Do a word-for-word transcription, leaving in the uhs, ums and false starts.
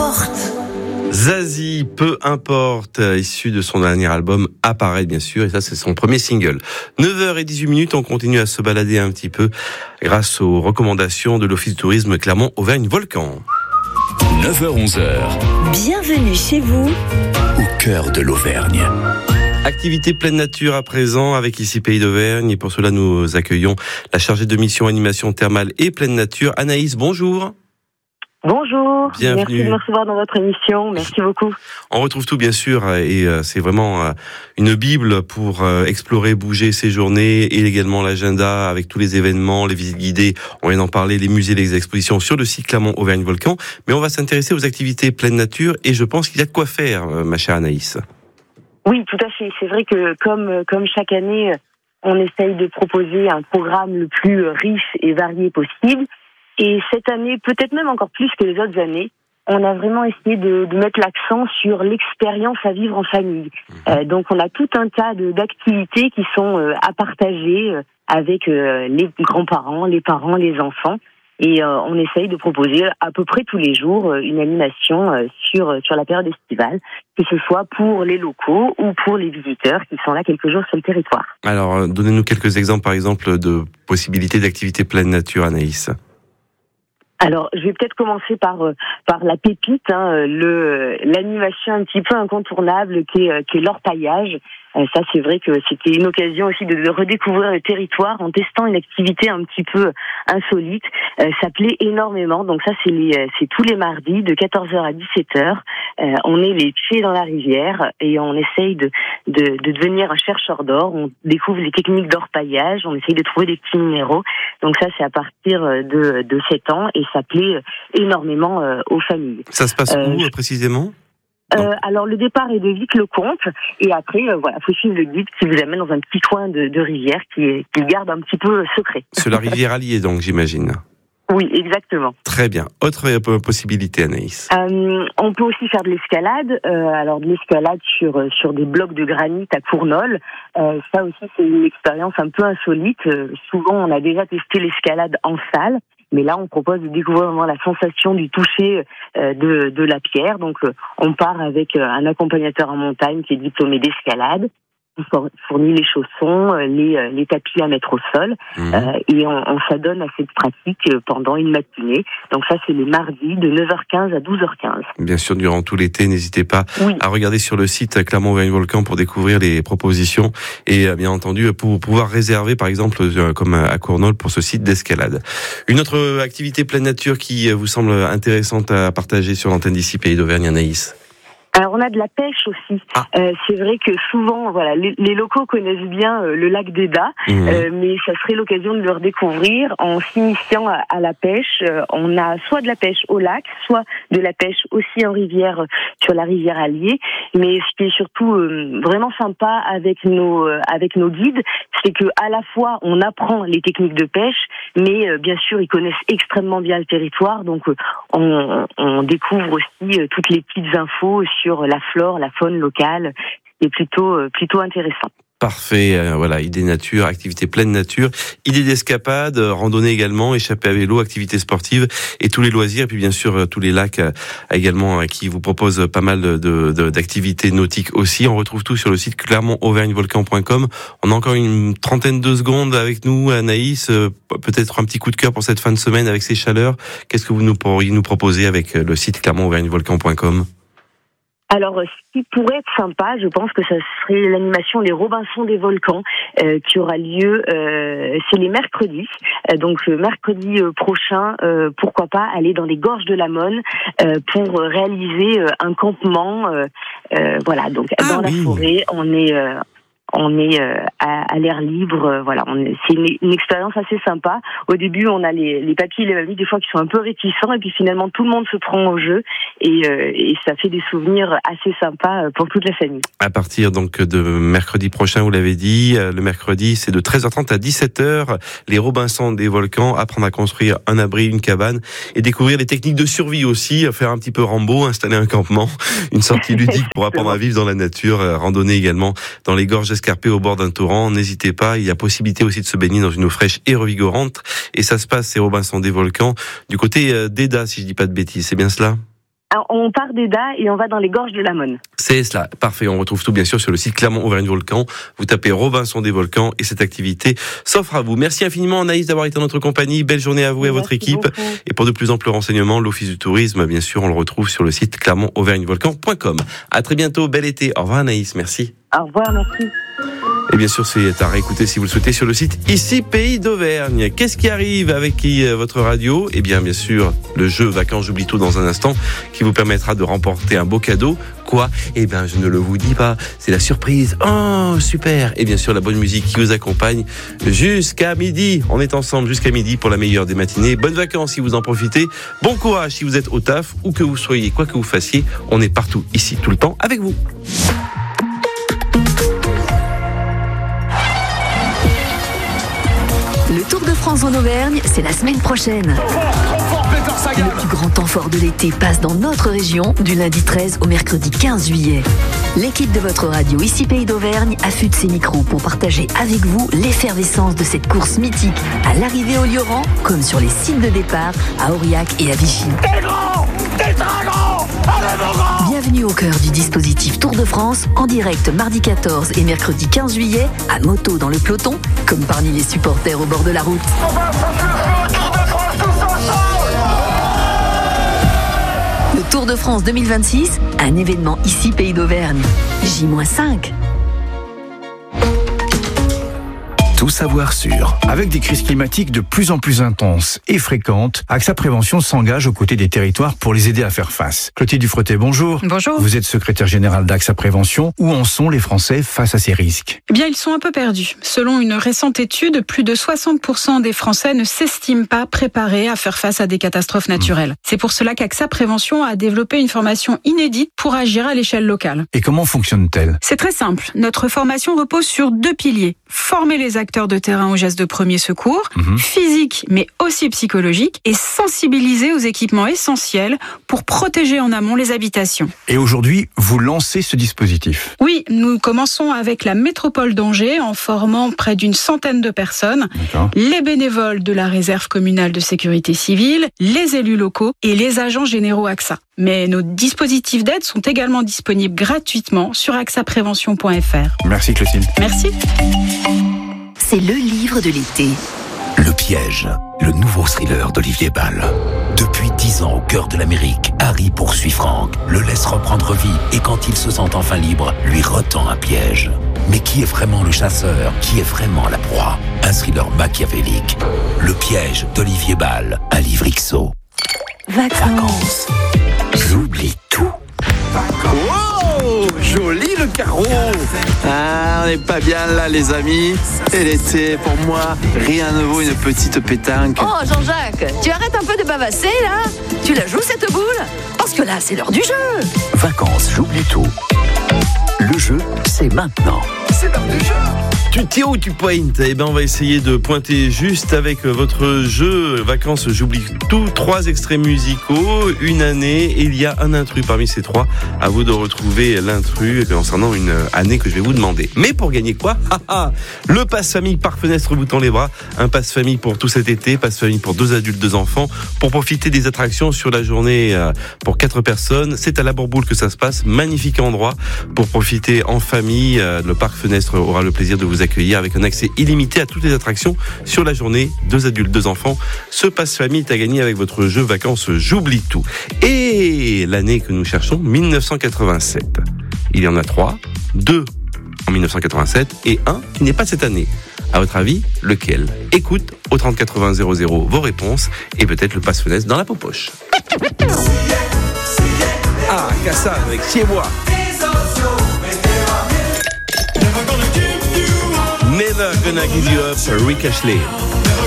importe. Zazie, peu importe, issu de son dernier album Apparaître bien sûr, et ça c'est son premier single. neuf heures dix-huit minutes, on continue à se balader un petit peu grâce aux recommandations de l'Office du tourisme Clermont-Auvergne-Volcan. neuf heures onze. Bienvenue chez vous, Au cœur de l'Auvergne. Activité pleine nature à présent avec ici Pays d'Auvergne, et pour cela nous accueillons la chargée de mission animation thermale et pleine nature, Anaïs, bonjour. Bonjour, Bienvenue. Merci de me recevoir dans votre émission, merci beaucoup. On retrouve tout bien sûr, et c'est vraiment une bible pour explorer, bouger, séjourner, et également l'agenda avec tous les événements, les visites guidées, on vient d'en parler, les musées, les expositions sur le site Clermont-Auvergne-Volcan, mais on va s'intéresser aux activités pleine nature, et je pense qu'il y a de quoi faire, ma chère Anaïs. Oui, tout à fait, c'est vrai que comme, comme chaque année, on essaye de proposer un programme le plus riche et varié possible. Et cette année, peut-être même encore plus que les autres années, on a vraiment essayé de, de mettre l'accent sur l'expérience à vivre en famille. Euh, donc on a tout un tas de, d'activités qui sont euh, à partager euh, avec euh, les grands-parents, les parents, les enfants. Et euh, on essaye de proposer à peu près tous les jours euh, une animation euh, sur, sur la période estivale, que ce soit pour les locaux ou pour les visiteurs qui sont là quelques jours sur le territoire. Alors, donnez-nous quelques exemples, par exemple, de possibilités d'activités pleine nature, Anaïs. Alors, je vais peut-être commencer par par la pépite, hein, le l'animation un petit peu incontournable qui est qui est l'orpaillage. Euh, ça, c'est vrai que c'était une occasion aussi de, de redécouvrir le territoire en testant une activité un petit peu insolite. Euh, ça plaît énormément. Donc ça, c'est les c'est tous les mardis de quatorze heures à dix-sept heures. Euh, on est les pieds dans la rivière et on essaye de, de de devenir un chercheur d'or. On découvre les techniques d'orpaillage. On essaye de trouver des petits minéraux. Donc ça, c'est à partir de de sept ans et ça plaît énormément euh, aux familles. Ça se passe euh, où précisément ? Euh, alors le départ est de Vic-le-Comte et après euh, voilà, faut suivre le guide qui vous amène dans un petit coin de, de rivière qui est qui garde un petit peu secret. Sur la rivière Allier donc j'imagine. Oui, exactement. Très bien. Autre possibilité, Anaïs. Euh, on peut aussi faire de l'escalade. Euh, alors de l'escalade sur sur des blocs de granit à Cournol. Euh, ça aussi c'est une expérience un peu insolite. Euh, souvent on a déjà testé l'escalade en salle. Mais là, on propose de découvrir vraiment la sensation du toucher euh, de, de la pierre. Donc, euh, on part avec euh, un accompagnateur en montagne qui est diplômé d'escalade. On fournit les chaussons, les, les tapis à mettre au sol, mmh. euh, et on, on s'adonne à cette pratique pendant une matinée. Donc ça, c'est les mardis de neuf heures quinze à douze heures quinze. Bien sûr, durant tout l'été, n'hésitez pas oui. à regarder sur le site Clermont-Auvergne-Volcan pour découvrir les propositions et bien entendu pour pouvoir réserver, par exemple, comme à Cournol, pour ce site d'escalade. Une autre activité pleine nature qui vous semble intéressante à partager sur l'antenne d'ici Pays d'Auvergne, Anaïs? Alors on a de la pêche aussi. Ah. Euh, c'est vrai que souvent, voilà, les, les locaux connaissent bien euh, le lac d'Eda, mmh. euh, mais ça serait l'occasion de le redécouvrir en s'initiant à, à la pêche. Euh, on a soit de la pêche au lac, soit de la pêche aussi en rivière euh, sur la rivière Allier. Mais ce qui est surtout euh, vraiment sympa avec nos euh, avec nos guides, c'est que à la fois on apprend les techniques de pêche, mais euh, bien sûr ils connaissent extrêmement bien le territoire, donc euh, on, on découvre aussi euh, toutes les petites infos sur la flore, la faune locale, c'est plutôt plutôt intéressant. Parfait, euh, voilà, idée nature, activité pleine nature, idée d'escapade, euh, randonnée également, échappée à vélo, activité sportive et tous les loisirs, et puis bien sûr euh, tous les lacs euh, également euh, qui vous proposent pas mal de, de, d'activités nautiques aussi. On retrouve tout sur le site clermont auvergne volcan point com. On a encore une trentaine de secondes avec nous, Anaïs, euh, peut-être un petit coup de cœur pour cette fin de semaine avec ces chaleurs. Qu'est-ce que vous nous pourriez nous proposer avec le site clermont auvergne volcan point com? Alors, ce qui pourrait être sympa, je pense que ça serait l'animation Les Robinsons des Volcans, euh, qui aura lieu, euh, c'est les mercredis. Euh, donc, le mercredi euh, prochain, euh, pourquoi pas aller dans les gorges de la Monne euh, pour réaliser euh, un campement. Euh, euh, voilà, donc ah, dans oui. la forêt, on est... Euh, On est euh, à, à l'air libre, euh, voilà. On est, c'est une, une expérience assez sympa. Au début, on a les, les papis et les mamies des fois qui sont un peu réticents, et puis finalement tout le monde se prend au jeu, et, euh, et ça fait des souvenirs assez sympas pour toute la famille. À partir donc de mercredi prochain, vous l'avez dit, le mercredi c'est de treize heures trente à dix-sept heures. Les Robinsons des Volcans, apprendre à construire un abri, une cabane, et découvrir les techniques de survie aussi, faire un petit peu Rambo, installer un campement, une sortie ludique pour apprendre à vivre dans la nature, randonner également dans les gorges escarpées au bord d'un torrent. N'hésitez pas, il y a possibilité aussi de se baigner dans une eau fraîche et revigorante. Et ça se passe, ces Robinsons des Volcans, du côté d'Eda, si je dis pas de bêtises. C'est bien cela? Alors, on part d'Eda et on va dans les gorges de la Monne. C'est cela, parfait. On retrouve tout bien sûr sur le site Clermont Auvergne Volcan. Vous tapez Robinson des Volcans et cette activité s'offre à vous. Merci infiniment Anaïs d'avoir été en notre compagnie. Belle journée à vous et à votre Merci équipe. beaucoup. Et pour de plus amples renseignements, l'Office du tourisme, bien sûr, on le retrouve sur le site clermont auvergne volcan point com. À très bientôt, bel été. Au revoir Anaïs, merci. Au revoir, merci. Et bien sûr, c'est à réécouter si vous le souhaitez sur le site Ici Pays d'Auvergne. Qu'est-ce qui arrive avec qui, euh, votre radio ? Eh bien, bien sûr, le jeu Vacances J'oublie tout dans un instant qui vous permettra de remporter un beau cadeau. Quoi ? Eh bien, je ne le vous dis pas. C'est la surprise. Oh, super ! Et bien sûr, la bonne musique qui vous accompagne jusqu'à midi. On est ensemble jusqu'à midi pour la meilleure des matinées. Bonnes vacances si vous en profitez. Bon courage si vous êtes au taf ou que vous soyez, quoi que vous fassiez. On est partout, ici, tout le temps, avec vous. Le Tour de France en Auvergne, c'est la semaine prochaine. Le plus grand temps fort de l'été passe dans notre région du lundi treize au mercredi quinze juillet. L'équipe de votre radio Ici Pays d'Auvergne affûte ses micros pour partager avec vous l'effervescence de cette course mythique à l'arrivée au Lioran comme sur les sites de départ à Aurillac et à Vichy. T'es grand, t'es très grand, allez mon grand. Bienvenue au cœur du dispositif Tour de France en direct mardi quatorze et mercredi quinze juillet à moto dans le peloton comme parmi les supporters au bord de la route. On va sortir le Tour de France tous ensemble. Le Tour de France deux mille vingt-six, un événement ici Pays d'Auvergne. J cinq. Tout savoir sur. Avec des crises climatiques de plus en plus intenses et fréquentes, AXA Prévention s'engage aux côtés des territoires pour les aider à faire face. Clotilde Dufretet, bonjour. Bonjour. Vous êtes secrétaire générale d'AXA Prévention. Où en sont les Français face à ces risques ? Eh bien, ils sont un peu perdus. Selon une récente étude, plus de soixante pour cent des Français ne s'estiment pas préparés à faire face à des catastrophes naturelles. Mmh. C'est pour cela qu'AXA Prévention a développé une formation inédite pour agir à l'échelle locale. Et comment fonctionne-t-elle ? C'est très simple. Notre formation repose sur deux piliers. Former les acteurs de terrain aux gestes de premier secours, mmh. physique mais aussi psychologique, et sensibiliser aux équipements essentiels pour protéger en amont les habitations. Et aujourd'hui, vous lancez ce dispositif ? Oui, nous commençons avec la métropole d'Angers en formant près d'une centaine de personnes, D'accord. les bénévoles de la réserve communale de sécurité civile, les élus locaux et les agents généraux AXA. Mais nos dispositifs d'aide sont également disponibles gratuitement sur axa prévention point f r. Merci Clotilde. Merci. C'est le livre de l'été. Le piège, le nouveau thriller d'Olivier Ball. Depuis dix ans au cœur de l'Amérique, Harry poursuit Frank, le laisse reprendre vie et quand il se sent enfin libre, lui retend un piège. Mais qui est vraiment le chasseur ? Qui est vraiment la proie ? Un thriller machiavélique. Le piège d'Olivier Ball, un livre X O. Vacances. J'oublie tout. Wow, joli le carreau. Ah, on n'est pas bien là les amis. Et l'été, pour moi, rien ne vaut une petite pétanque. Oh Jean-Jacques, tu arrêtes un peu de bavasser là ? Tu la joues cette boule ? Parce que là, c'est l'heure du jeu. Vacances, j'oublie tout. Le jeu, c'est maintenant. C'est l'heure du jeu. Tu tires ou tu pointes ? Eh ben, on va essayer de pointer juste avec votre jeu Vacances, j'oublie tout. Trois extraits musicaux, une année, et il y a un intrus parmi ces trois. À vous de retrouver l'intrus concernant une année que je vais vous demander. Mais pour gagner quoi ? Le passe famille par fenêtre vous tend les bras. Un passe famille pour tout cet été, passe famille pour deux adultes, deux enfants, pour profiter des attractions sur la journée pour quatre personnes. C'est à la Bourboule que ça se passe. Magnifique endroit pour profiter en famille. Le parc Fenêtre aura le plaisir de vous accueillir avec un accès illimité à toutes les attractions sur la journée. Deux adultes, deux enfants. Ce passe famille est à gagner avec votre jeu Vacances, j'oublie tout. Et l'année que nous cherchons, dix-neuf cent quatre-vingt-sept. Il y en a trois. Deux en dix-neuf cent quatre-vingt-sept et un qui n'est pas cette année. À votre avis, lequel ? Écoute au trente quatre-vingts zéro zéro vos réponses et peut-être le passe-fenêtre dans la poche. Ah, Kassan avec Chez moi. Never Gonna Give You Up, Rick Ashley.